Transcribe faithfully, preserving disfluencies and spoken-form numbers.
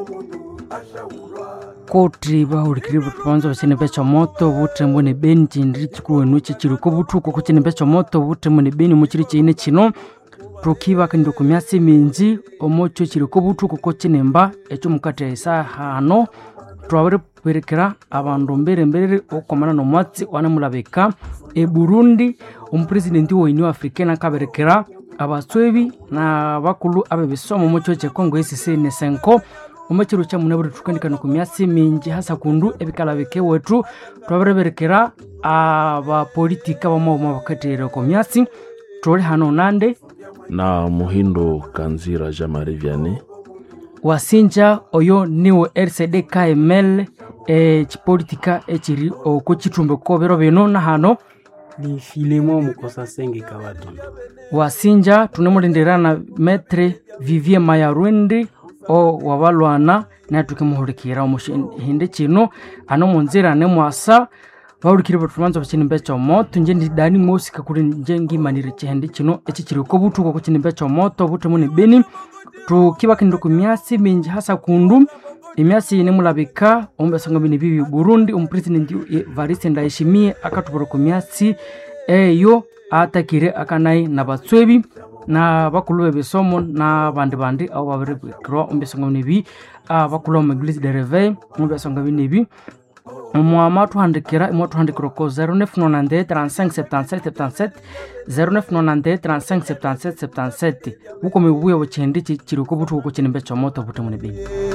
Koti bahurikiri butubanza bachene becha moto bute mbone Beni chindiri chikuwe nuche chiruko butuko kuchene becha moto bute mbone Beni muchiri chine chino tukiba kando kumyasi minji omocho chiruko butuko kuchene mba echo mukate isa hano tuwabere berekera abandu mbere mbere okomana no mwatsi wanamulabeka e Burundi umupresidenti wa Union Africaine akaberekera abaswebi na bakulu abebisomo mucho che Kongo E C C ne senko umachiro cha munaburi tukandikana ku myasi minji hasa kundu ebikala beke wetu twabereberekera aba politika bamo mabakatira ku myasi turi hano nande na Muhindo Kanzira Jamari Vianney wasinja oyo niwo R C D K M L e chipolitika echiri okuchitumbe ko bero bino na hano ni Filemo Mukosa Senge Kabatu wasinja tunemulindirana Maître Vivien Mayarwende o wabalwana na tukimuhurikira umuhinde kino ano munzira ne mwasa bawurikira batumanza bachine mbecho moto nje ndi dani musika kuri nje ngimanire chihende kino echi kiri ko butuko kuchine mbecho moto bute mune Beni tukibakindo ku myasi minji hasa kundu imyasi ne mulabika ombesanga bini bibi Burundi umupresident Evariste Ndayishimiye akatubura ku myasi eyo atakire akanai na batswebi na bakulu bebisomo na bandi bandi abo babere kro ombesanga binibi abakulu mu Église de Réveil ombesanga binibi Muama tuhandikira imo tuhandikira ko zero neuf neuf trente-cinq soixante-sept soixante-sept zero neuf neuf trente-cinq soixante-sept soixante-sept buko mebuye buchendi chiri ko butuko kuchine mbecho moto butemune Beni.